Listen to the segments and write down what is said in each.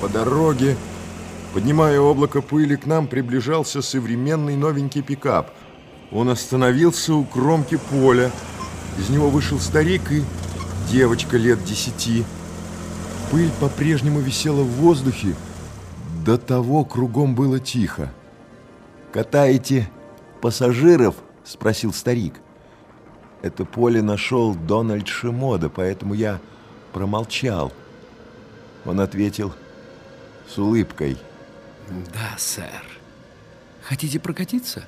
по дороге. Поднимая облако пыли, к нам приближался современный новенький пикап. Он остановился у кромки поля. Из него вышел старик и девочка лет 10. Пыль по-прежнему висела в воздухе. До того кругом было тихо. «Катаете пассажиров?» – спросил старик. Это поле нашел Дональд Шимода, поэтому я промолчал. Он ответил с улыбкой. Да, сэр. Хотите прокатиться?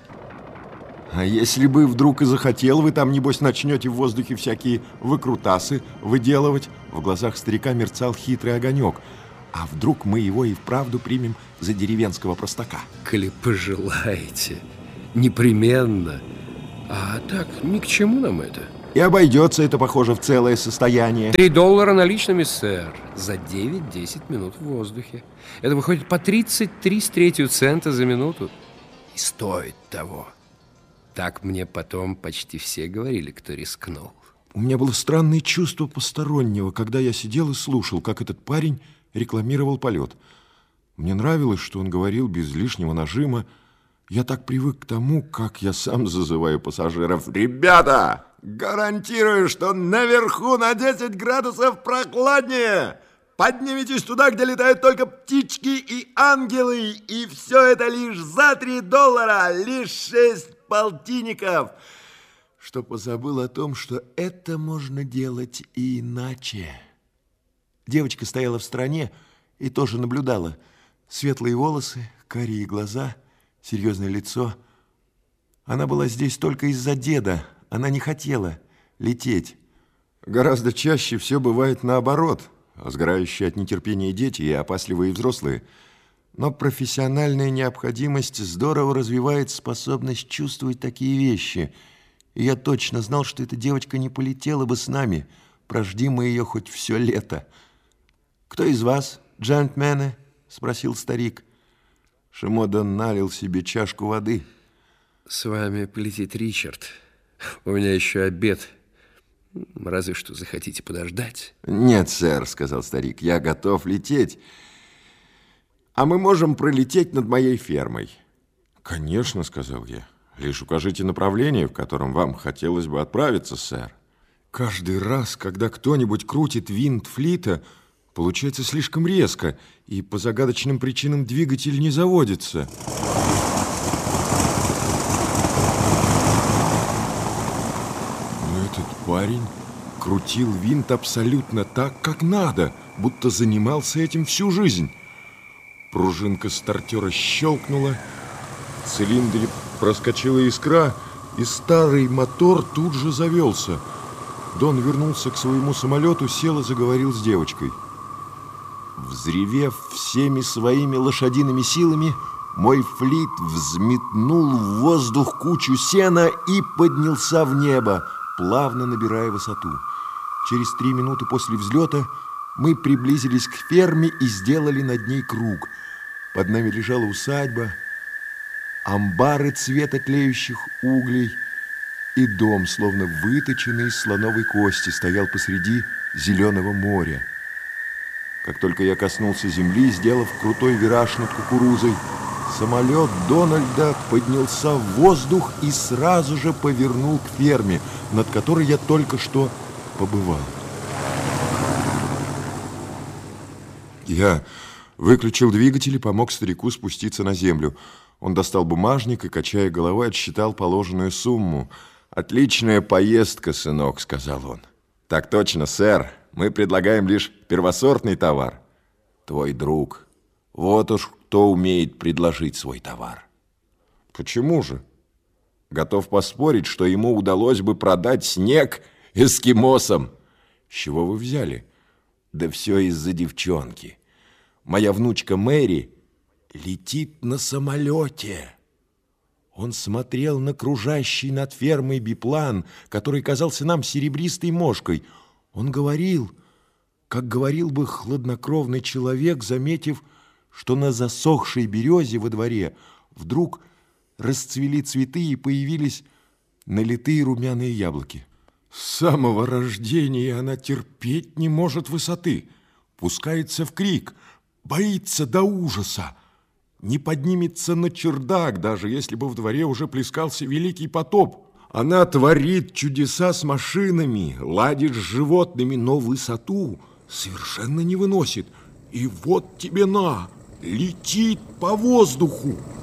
А если бы вдруг и захотел, вы там, небось, начнете в воздухе всякие выкрутасы выделывать. В глазах старика мерцал хитрый огонек. А вдруг мы его и вправду примем за деревенского простака? Коли пожелаете. Непременно. А так, ни к чему нам это. И обойдется это, похоже, в целое состояние. $3 наличными, сэр. За 9-10 минут в воздухе. Это выходит по 33 с третью цента за минуту. И стоит того. Так мне потом почти все говорили, кто рискнул. У меня было странное чувство постороннего, когда я сидел и слушал, как этот парень рекламировал полет. Мне нравилось, что он говорил без лишнего нажима. Я так привык к тому, как я сам зазываю пассажиров. Ребята, гарантирую, что наверху на 10 градусов прохладнее. Поднимитесь туда, где летают только птички и ангелы. И все это лишь за $3, лишь 6 полтинников. Что позабыл о том, что это можно делать и иначе. Девочка стояла в стороне и тоже наблюдала. Светлые волосы, карие глаза, серьезное лицо. Она была здесь только из-за деда. Она не хотела лететь. Гораздо чаще все бывает наоборот. Сгорающие от нетерпения дети и опасливые взрослые. Но профессиональная необходимость здорово развивает способность чувствовать такие вещи. И я точно знал, что эта девочка не полетела бы с нами. Прожди мы ее хоть все лето. «Кто из вас, джентльмены?» – спросил старик. Шимода налил себе чашку воды. С вами полетит Ричард. У меня еще обед. Разве что захотите подождать. «Нет, сэр», – сказал старик, – «я готов лететь. А мы можем пролететь над моей фермой». «Конечно», – сказал я. «Лишь укажите направление, в котором вам хотелось бы отправиться, сэр». Каждый раз, когда кто-нибудь крутит винт флита, получается слишком резко, и по загадочным причинам двигатель не заводится. Но этот парень крутил винт абсолютно так, как надо, будто занимался этим всю жизнь. Пружинка стартера щелкнула, в цилиндре проскочила искра, и старый мотор тут же завелся. Дон вернулся к своему самолету, сел и заговорил с девочкой. Взревев всеми своими лошадиными силами, мой флит взметнул в воздух кучу сена и поднялся в небо, плавно набирая высоту. Через 3 минуты после взлета мы приблизились к ферме и сделали над ней круг. Под нами лежала усадьба, амбары цвета тлеющих углей, и дом, словно выточенный из слоновой кости, стоял посреди зеленого моря. Как только я коснулся земли, сделав крутой вираж над кукурузой, самолет Дональда поднялся в воздух и сразу же повернул к ферме, над которой я только что побывал. Я выключил двигатель и помог старику спуститься на землю. Он достал бумажник и, качая головой, отсчитал положенную сумму. «Отличная поездка, сынок», — сказал он. «Так точно, сэр. Мы предлагаем лишь первосортный товар. Твой друг. Вот уж кто умеет предложить свой товар». «Почему же?» «Готов поспорить, что ему удалось бы продать снег эскимосам». «С чего вы взяли?» «Да все из-за девчонки. Моя внучка Мэри летит на самолете». Он смотрел на кружащий над фермой биплан, который казался нам серебристой мошкой. Он говорил, как говорил бы хладнокровный человек, заметив, что на засохшей березе во дворе вдруг расцвели цветы и появились налитые румяные яблоки. С самого рождения она терпеть не может высоты, пускается в крик. боится до ужаса. Не поднимется на чердак, даже если бы в дворе уже плескался великий потоп. Она творит чудеса с машинами, ладит с животными, но высоту совершенно не выносит. И вот тебе на, летит по воздуху.